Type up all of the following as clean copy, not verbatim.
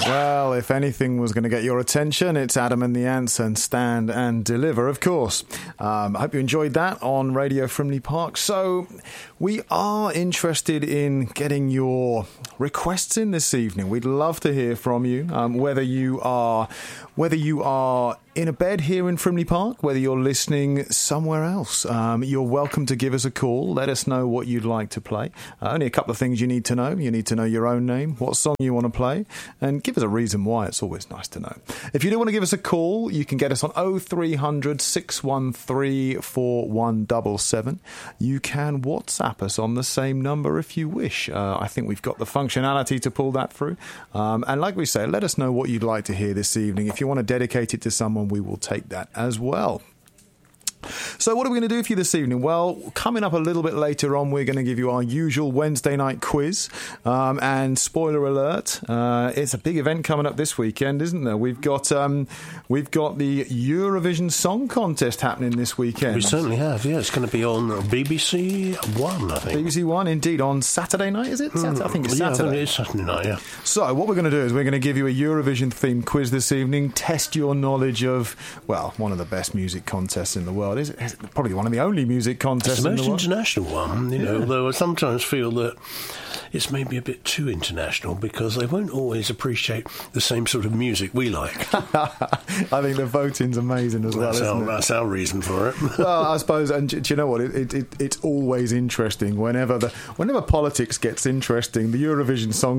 Well, if anything was going to get your attention, it's Adam and the Ants and Stand and Deliver, of course. I hope you enjoyed that on Radio Frimley Park. So we are interested in getting your requests in this evening. We'd love to hear from you, whether you are in a bed here in Frimley Park, whether you're listening somewhere else. You're welcome to give us a call. Let us know what you'd like to play. Only a couple of things you need to know. You need to know your own name, what song you want to play, and give us a reason why. It's always nice to know. If you do want to give us a call, you can get us on 0300 613 4177. You can WhatsApp us on the same number if you wish. I think we've got the functionality to pull that through. And like we say, let us know what you'd like to hear this evening. If you want to dedicate it to someone, we will take that as well. So what are we going to do for you this evening? Well, coming up a little bit later on, we're going to give you our usual Wednesday night quiz. And spoiler alert, it's a big event coming up this weekend, isn't there? We've got the Eurovision Song Contest happening this weekend. We certainly have, yeah. It's going to be on BBC One, I think. BBC One, indeed, on Saturday night, is it? I think it's Saturday. Yeah, I think it is Saturday night, yeah. So what we're going to do is we're going to give you a Eurovision-themed quiz this evening, test your knowledge of, well, one of the best music contests in the world. It's probably one of the only music contests in the world. It's the most international one, you know, although I sometimes feel that it's maybe a bit too international because they won't always appreciate the same sort of music we like. I think the voting's amazing as well, isn't it? That's our reason for it. Well, I suppose, and do you know what? It's always interesting whenever politics gets interesting. The Eurovision Song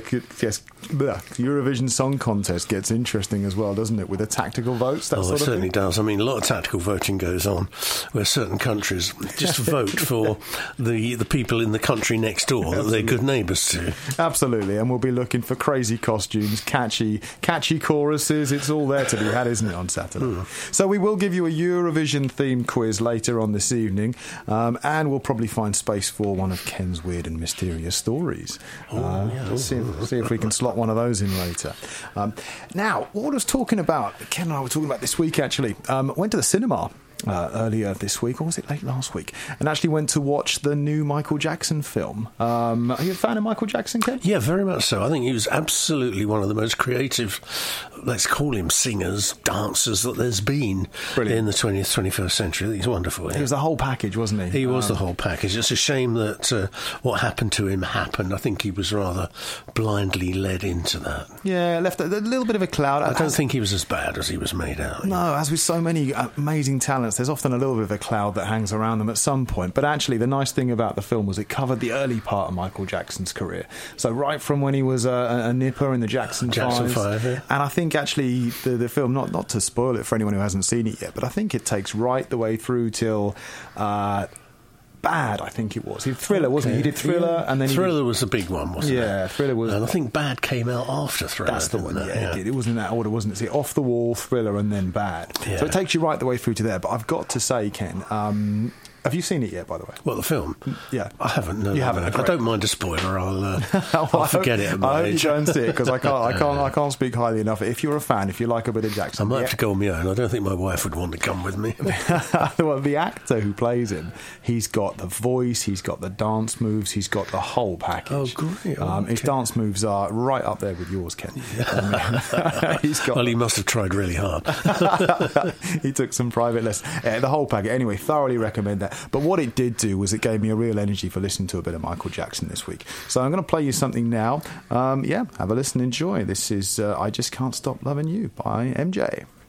Contest gets interesting as well, doesn't it? With the tactical votes, that sort of thing. It certainly does. I mean, a lot of tactical voting goes on where certain countries just vote for the people in the country next door that they're good neighbours to. Absolutely, and we'll be looking for crazy costumes, catchy choruses. It's all there to be had, isn't it, on Saturday? So we will give you a Eurovision-themed quiz later on this evening, and we'll probably find space for one of Ken's weird and mysterious stories. See if we can slot one of those in later. Now, what I was talking about, Ken and I were talking about this week, actually. Went to the cinema earlier this week, or was it late last week, and actually went to watch the new Michael Jackson film. Are you a fan of Michael Jackson, Ken? Yeah, very much so. I think he was absolutely one of the most creative, let's call him singers, dancers that there's been in the 20th, 21st century. I think he's wonderful. Yeah. He was the whole package, wasn't he? He was the whole package. It's a shame that what happened to him happened. I think he was rather blindly led into that. Yeah, left a little bit of a cloud. I don't think he was as bad as he was made out. No, as with so many amazing talents, there's often a little bit of a cloud that hangs around them at some point. But actually, the nice thing about the film was it covered the early part of Michael Jackson's career. So right from when he was a nipper in the Jackson 5. Yeah. And I think actually the film, not to spoil it for anyone who hasn't seen it yet, but I think it takes right the way through till... Bad, I think it was. He did Thriller, wasn't he? He did Thriller, and then Thriller was the big one, wasn't it? Yeah, Thriller was. And I think Bad came out after Thriller. That's the one. Yeah, it did. It was in that order, wasn't it? See, Off the Wall, Thriller, and then Bad. Yeah. So it takes you right the way through to there. But I've got to say, Ken. Have you seen it yet, by the way? What, the film? Yeah. I haven't, no. You haven't? I don't mind a spoiler. I'll forget it at my I hope age. you don't see it, because I can't speak highly enough. If you're a fan, if you like a bit of Jackson... I might have to go on my own. I don't think my wife would want to come with me. Well, the actor who plays him, he's got the voice, he's got the dance moves, he's got the whole package. Oh, great. Okay. His dance moves are right up there with yours, Ken. Well, he must have tried really hard. He took some private lessons. The whole package. Anyway, thoroughly recommend that. But what it did do was it gave me a real energy for listening to a bit of Michael Jackson this week. So I'm going to play you something now. Have a listen, enjoy. This is I Just Can't Stop Loving You by MJ.